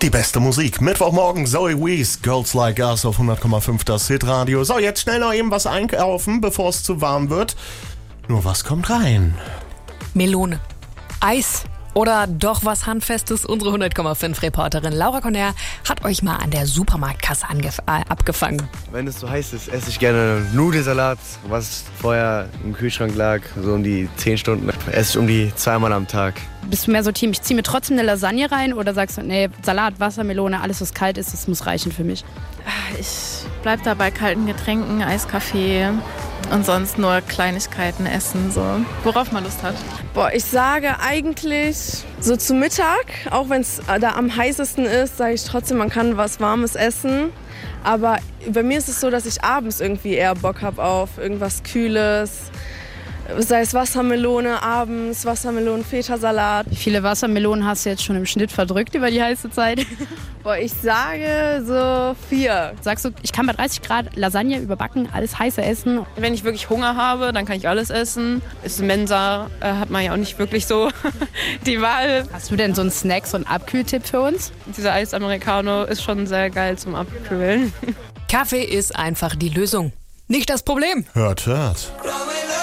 Die beste Musik. Mittwochmorgen Zoe Wees, Girls Like Us auf 100,5 das Hitradio. So, jetzt schnell noch eben was einkaufen, bevor es zu warm wird. Nur was kommt rein? Melone, Eis oder doch was Handfestes? Unsere 100,5 Reporterin Laura Conner hat euch mal an der Supermarktkasse abgefangen. Wenn es so heiß ist, esse ich gerne Nudelsalat, was vorher im Kühlschrank lag, so um die 10 Stunden. Esse ich um die 2-mal am Tag. Bist du mehr so Team, ich ziehe mir trotzdem eine Lasagne rein oder sagst du, nee, Salat, Wassermelone, alles was kalt ist, das muss reichen für mich? Ich bleib da bei kalten Getränken, Eiskaffee und sonst nur Kleinigkeiten essen, so worauf man Lust hat. Boah, ich sage eigentlich so zu Mittag, auch wenn es da am heißesten ist, sage ich trotzdem, man kann was Warmes essen. Aber bei mir ist es so, dass ich abends irgendwie eher Bock habe auf irgendwas Kühles. Sei es Wassermelone abends, Wassermelonen-Feta-Salat. Wie viele Wassermelonen hast du jetzt schon im Schnitt verdrückt über die heiße Zeit? Boah, ich sage so 4. Sagst du, ich kann bei 30 Grad Lasagne überbacken, alles heiße essen? Wenn ich wirklich Hunger habe, dann kann ich alles essen. Ist Mensa, hat man ja auch nicht wirklich so die Wahl. Hast du denn so einen Snack, so einen Abkühltipp für uns? Dieser Eis-Americano ist schon sehr geil zum Abkühlen. Kaffee ist einfach die Lösung, nicht das Problem. Hört.